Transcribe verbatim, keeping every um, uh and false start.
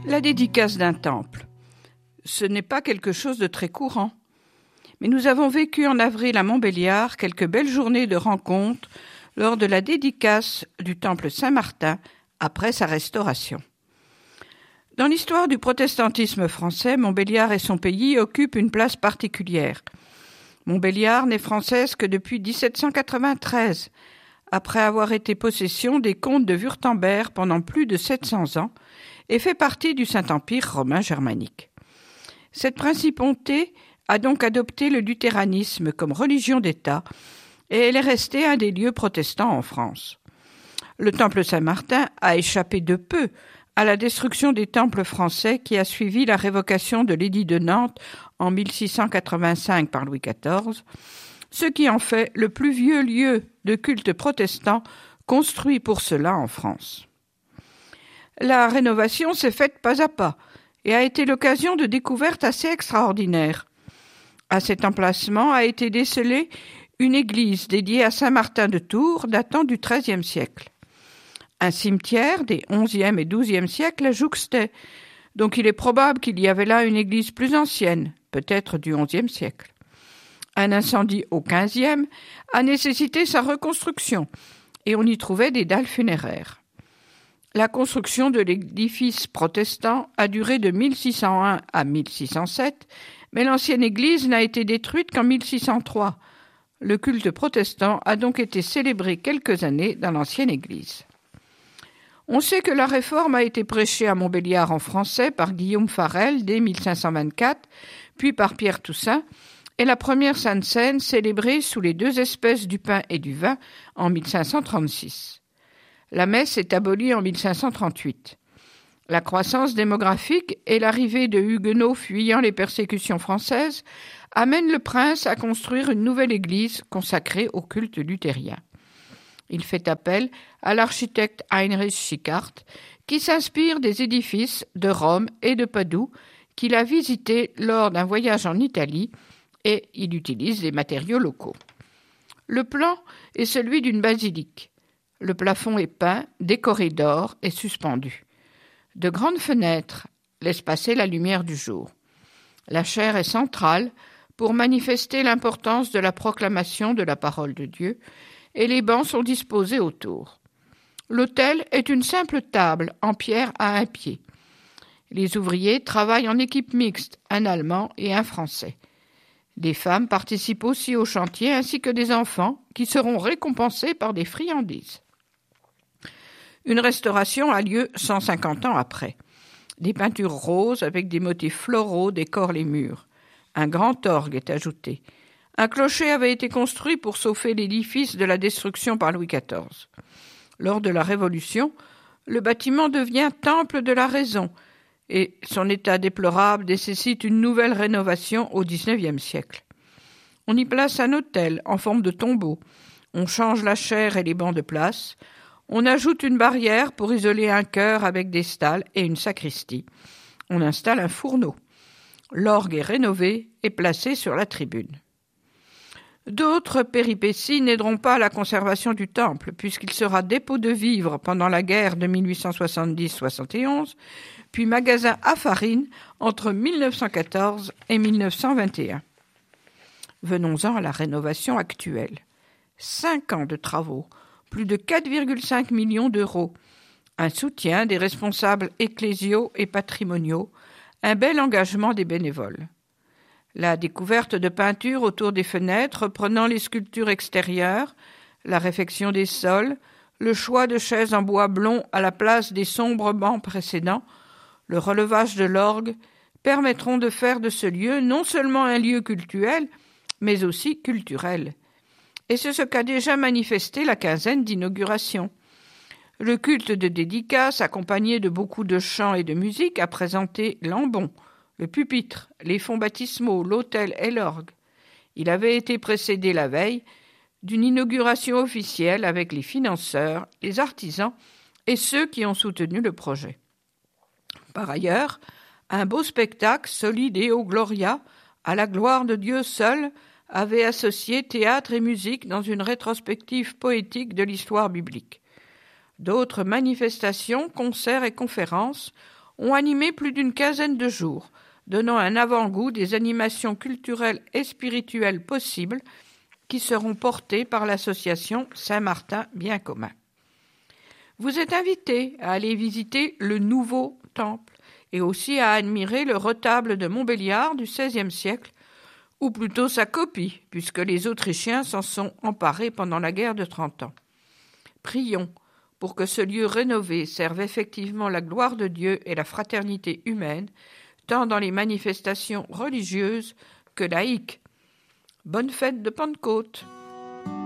La dédicace d'un temple. Ce n'est pas quelque chose de très courant. Mais nous avons vécu en avril à Montbéliard quelques belles journées de rencontres lors de la dédicace du temple Saint-Martin après sa restauration. Dans l'histoire du protestantisme français, Montbéliard et son pays occupent une place particulière. Montbéliard n'est française que depuis dix-sept cent quatre-vingt-treize, après avoir été possession des comtes de Wurtemberg pendant plus de sept cents ans, et fait partie du Saint-Empire romain germanique. Cette principauté a donc adopté le luthéranisme comme religion d'État et elle est restée un des lieux protestants en France. Le temple Saint-Martin a échappé de peu à la destruction des temples français qui a suivi la révocation de l'édit de Nantes en mille six cent quatre-vingt-cinq par Louis quatorze, ce qui en fait le plus vieux lieu de culte protestant construit pour cela en France. La rénovation s'est faite pas à pas et a été l'occasion de découvertes assez extraordinaires. À cet emplacement a été décelée une église dédiée à Saint Martin de Tours datant du treizième siècle. Un cimetière des onzième et douzième siècles la jouxtait, donc il est probable qu'il y avait là une église plus ancienne, peut-être du onzième siècle. Un incendie au quinzième a nécessité sa reconstruction et on y trouvait des dalles funéraires. La construction de l'édifice protestant a duré de mille six cent un à mille six cent sept, mais l'ancienne église n'a été détruite qu'en mille six cent trois. Le culte protestant a donc été célébré quelques années dans l'ancienne église. On sait que la réforme a été prêchée à Montbéliard en français par Guillaume Farel dès mille cinq cent vingt-quatre, puis par Pierre Toussaint, et la première Sainte Seine célébrée sous les deux espèces du pain et du vin en mille cinq cent trente-six. La messe est abolie en mille cinq cent trente-huit. La croissance démographique et l'arrivée de Huguenots fuyant les persécutions françaises amènent le prince à construire une nouvelle église consacrée au culte luthérien. Il fait appel à l'architecte Heinrich Schickhardt, qui s'inspire des édifices de Rome et de Padoue qu'il a visités lors d'un voyage en Italie, et il utilise des matériaux locaux. Le plan est celui d'une basilique. Le plafond est peint, décoré d'or et suspendu. De grandes fenêtres laissent passer la lumière du jour. La chaire est centrale pour manifester l'importance de la proclamation de la parole de Dieu et les bancs sont disposés autour. L'autel est une simple table en pierre à un pied. Les ouvriers travaillent en équipe mixte, un Allemand et un Français. Des femmes participent aussi au chantier ainsi que des enfants qui seront récompensés par des friandises. Une restauration a lieu cent cinquante ans après. Des peintures roses avec des motifs floraux décorent les murs. Un grand orgue est ajouté. Un clocher avait été construit pour sauver l'édifice de la destruction par Louis quatorze. Lors de la Révolution, le bâtiment devient temple de la raison et son état déplorable nécessite une nouvelle rénovation au dix-neuvième siècle. On y place un autel en forme de tombeau. On change la chaire et les bancs de place. On ajoute une barrière pour isoler un chœur avec des stalles et une sacristie. On installe un fourneau. L'orgue est rénové et placé sur la tribune. D'autres péripéties n'aideront pas à la conservation du temple, puisqu'il sera dépôt de vivres pendant la guerre de mille huit cent soixante-dix soixante et onze, puis magasin à farine entre mille neuf cent quatorze et mille neuf cent vingt et un. Venons-en à la rénovation actuelle. Cinq ans de travaux, plus de quatre virgule cinq millions d'euros, un soutien des responsables ecclésiaux et patrimoniaux, un bel engagement des bénévoles. La découverte de peintures autour des fenêtres reprenant les sculptures extérieures, la réfection des sols, le choix de chaises en bois blond à la place des sombres bancs précédents, le relevage de l'orgue, permettront de faire de ce lieu non seulement un lieu cultuel, mais aussi culturel. Et c'est ce qu'a déjà manifesté la quinzaine d'inauguration. Le culte de dédicace, accompagné de beaucoup de chants et de musique, a présenté l'ambon, le pupitre, les fonds baptismaux, l'autel et l'orgue. Il avait été précédé la veille d'une inauguration officielle avec les financeurs, les artisans et ceux qui ont soutenu le projet. Par ailleurs, un beau spectacle, solide et au gloria, à la gloire de Dieu seul, avait associé théâtre et musique dans une rétrospective poétique de l'histoire biblique. D'autres manifestations, concerts et conférences ont animé plus d'une quinzaine de jours, donnant un avant-goût des animations culturelles et spirituelles possibles qui seront portées par l'association Saint-Martin Bien Commun. Vous êtes invités à aller visiter le nouveau temple et aussi à admirer le retable de Montbéliard du seizième siècle, ou plutôt sa copie, puisque les Autrichiens s'en sont emparés pendant la guerre de Trente Ans. Prions pour que ce lieu rénové serve effectivement la gloire de Dieu et la fraternité humaine, tant dans les manifestations religieuses que laïques. Bonne fête de Pentecôte!